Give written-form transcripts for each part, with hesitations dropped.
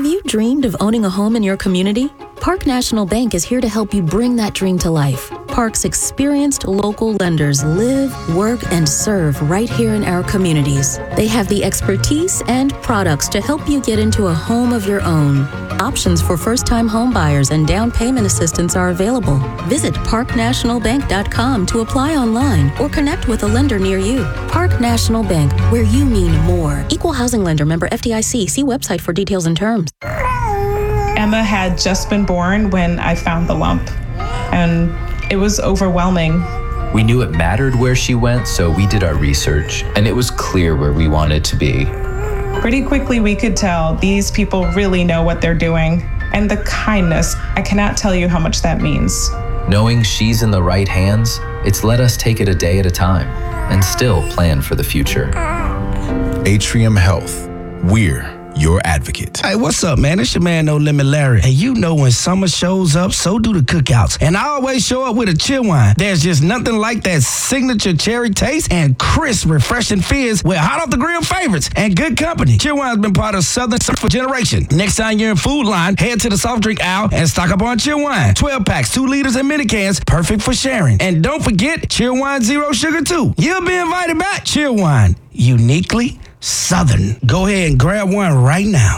Have you dreamed of owning a home in your community? Park National Bank is here to help you bring that dream to life. Park's experienced local lenders live, work, and serve right here in our communities. They have the expertise and products to help you get into a home of your own. Options for first-time home buyers and down payment assistance are available. Visit parknationalbank.com to apply online or connect with a lender near you. Park National Bank, where you mean more. Equal housing lender, member FDIC. See website for details and terms. Emma had just been born when I found the lump, and it was overwhelming. We knew it mattered where she went, so we did our research, and it was clear where we wanted to be. Pretty quickly, we could tell these people really know what they're doing, and the kindness, I cannot tell you how much that means. Knowing she's in the right hands, it's let us take it a day at a time and still plan for the future. Atrium Health. We're your advocate. Hey, what's up, man? It's your man, No Limit Larry. And you know when summer shows up, so do the cookouts. And I always show up with a chill wine. There's just nothing like that signature cherry taste and crisp, refreshing fizz with hot off the grill favorites and good company. Chill wine's been part of Southern for generation. Next time you're in Food Line, head to the soft drink aisle and stock up on chill wine. 12 packs, 2 liters, and mini cans, perfect for sharing. And don't forget, chill wine zero sugar too. You'll be invited back. Chill wine, uniquely Southern. Go ahead and grab one right now.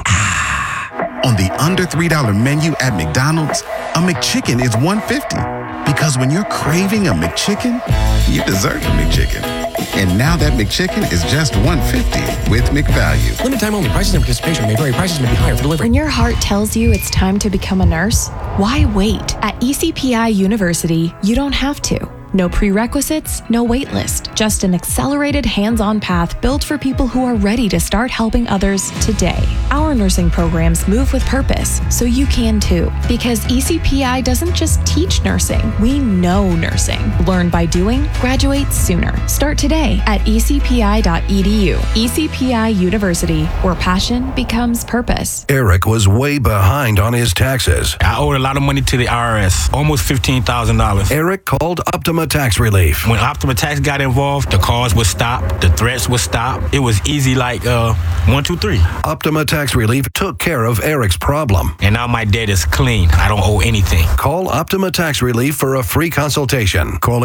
On the under $3 menu at McDonald's, a McChicken is $1.50. Because when you're craving a McChicken, you deserve a McChicken. And now that McChicken is just $1.50 with McValue. Limited time only. Prices and participation may vary. Prices may be higher for delivery. When your heart tells you it's time to become a nurse, why wait? At ECPI University, you don't have to. No prerequisites, no wait list, just an accelerated hands-on path built for people who are ready to start helping others today. Our nursing programs move with purpose, so you can too. Because ECPI doesn't just teach nursing, we know nursing. Learn by doing, graduate sooner. Start today at ecpi.edu. ECPI University, where passion becomes purpose. Eric was way behind on his taxes. I owed a lot of money to the IRS, almost $15,000. Eric called Optima Tax Relief. When Optima Tax got involved, the calls would stop, the threats would stop. It was easy like 1, 2, 3. Optima Tax Relief took care of Eric's problem. And now my debt is clean. I don't owe anything. Call Optima Tax Relief for a free consultation. Call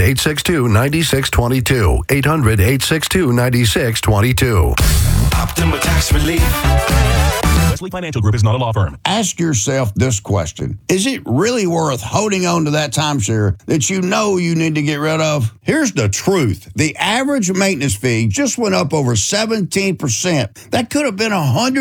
800-862-9622. 800-862-9622. Optima Tax Relief. Wesley Financial Group is not a law firm. Ask yourself this question. Is it really worth holding on to that timeshare that you know you need to get rid of? Here's the truth. The average maintenance fee just went up over 17%. That could have been $100